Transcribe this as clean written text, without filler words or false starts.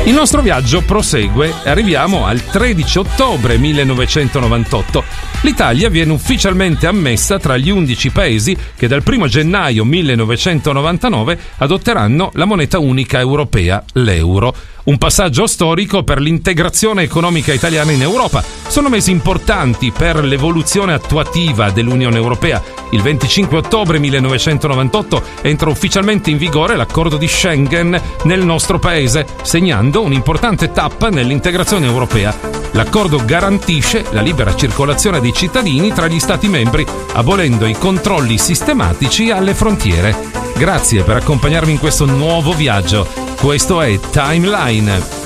Il nostro viaggio prosegue e arriviamo al 13 ottobre 1998. L'Italia viene ufficialmente ammessa tra gli 11 paesi che dal 1 gennaio 1999 adotteranno la moneta unica europea, l'euro. Un passaggio storico per l'integrazione economica italiana in Europa. Sono mesi importanti per l'evoluzione attuativa dell'Unione Europea. Il 25 ottobre 1998 entra ufficialmente in vigore l'accordo di Schengen nel nostro paese, segnando un'importante tappa nell'integrazione europea. L'accordo garantisce la libera circolazione dei cittadini tra gli Stati membri, abolendo i controlli sistematici alle frontiere. Grazie per accompagnarmi in questo nuovo viaggio. Questo è Timeline.